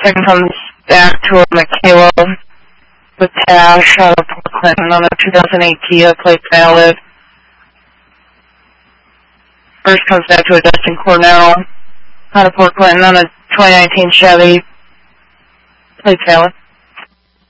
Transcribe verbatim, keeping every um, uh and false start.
Second comes back to a Michaela with Tash out of Port Clinton on a two thousand eight Kia, plate valid. First comes back to a Dustin Cornell out of Port Clinton on a twenty nineteen Chevy, plate valid.